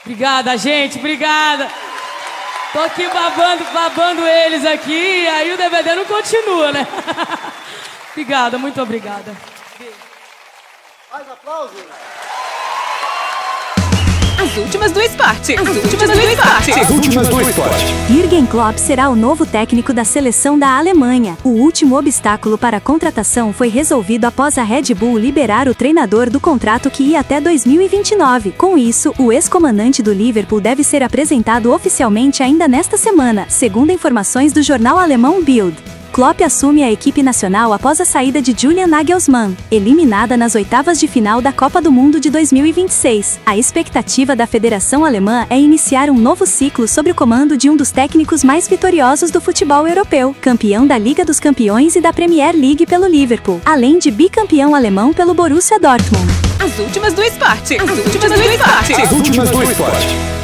Obrigada, gente, obrigada. Tô aqui babando eles aqui, aí o DVD não continua, né? Obrigada, muito obrigada. Mais aplausos. As últimas do esporte. As últimas do esporte. As últimas do esporte. Jürgen Klopp será o novo técnico da seleção da Alemanha. O último obstáculo para a contratação foi resolvido após a Red Bull liberar o treinador do contrato que ia até 2029. Com isso, o ex-comandante do Liverpool deve ser apresentado oficialmente ainda nesta semana, segundo informações do jornal alemão Bild. Klopp assume a equipe nacional após a saída de Julian Nagelsmann, eliminada nas oitavas de final da Copa do Mundo de 2026. A expectativa da Federação Alemã é iniciar um novo ciclo sob o comando de um dos técnicos mais vitoriosos do futebol europeu, campeão da Liga dos Campeões e da Premier League pelo Liverpool, além de bicampeão alemão pelo Borussia Dortmund. As últimas do esporte. As últimas do esporte. As últimas do esporte.